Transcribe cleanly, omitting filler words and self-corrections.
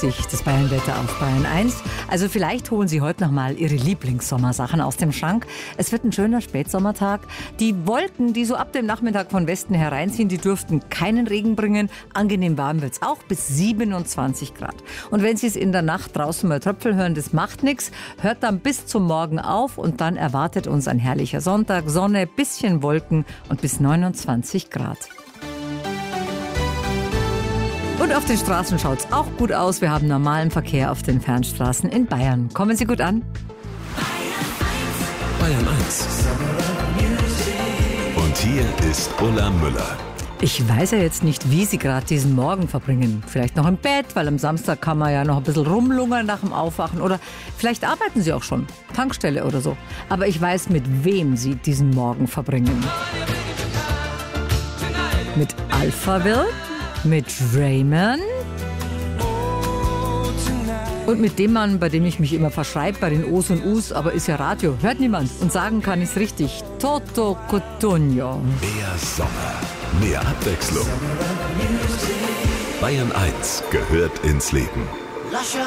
6:30 das Bayernwetter auf Bayern 1. Also vielleicht holen Sie heute noch mal Ihre Lieblingssommersachen aus dem Schrank. Es wird ein schöner Spätsommertag. Die Wolken, die so ab dem Nachmittag von Westen hereinziehen, die dürften keinen Regen bringen. Angenehm warm wird es auch, bis 27 Grad. Und wenn Sie es in der Nacht draußen mal Tröpfel hören, das macht nichts. Hört dann bis zum Morgen auf und dann erwartet uns ein herrlicher Sonntag. Sonne, bisschen Wolken und bis 29 Grad. Und auf den Straßen schaut es auch gut aus. Wir haben normalen Verkehr auf den Fernstraßen in Bayern. Kommen Sie gut an? Bayern 1. Und hier ist Ulla Müller. Ich weiß ja jetzt nicht, wie Sie gerade diesen Morgen verbringen. Vielleicht noch im Bett, weil am Samstag kann man ja noch ein bisschen rumlungern nach dem Aufwachen. Oder vielleicht arbeiten Sie auch schon, Tankstelle oder so. Aber ich weiß, mit wem Sie diesen Morgen verbringen. Mit Alphaville, mit Raymond und mit dem Mann, bei dem ich mich immer verschreibe, bei den O's und U's, aber ist ja Radio, hört niemand. Und sagen kann ich es richtig, Toto Cutugno. Mehr Sommer, mehr Abwechslung. Bayern 1 gehört ins Leben.